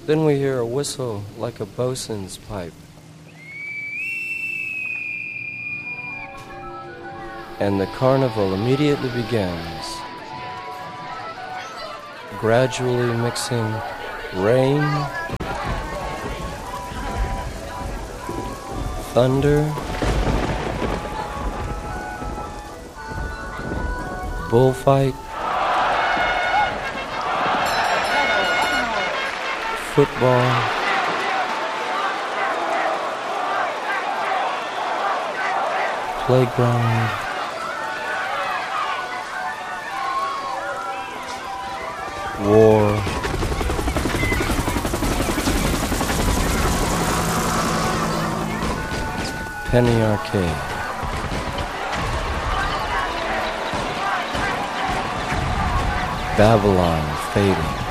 Then we hear a whistle like a bosun's pipe. And the carnival immediately begins, gradually mixing rain, thunder, bullfight, football, playground, war, penny arcade, Babylon fading.